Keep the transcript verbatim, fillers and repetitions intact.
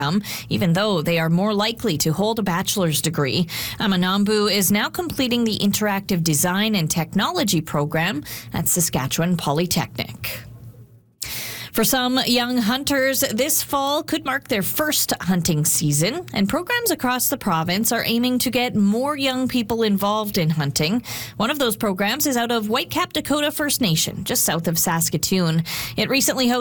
even though they are more likely to hold a bachelor's degree. Amanambu is now completing the Interactive Design and Technology program at Saskatchewan Polytechnic. For some young hunters, this fall could mark their first hunting season, and programs across the province are aiming to get more young people involved in hunting. One of those programs is out of Whitecap Dakota First Nation, just south of Saskatoon. It recently hosted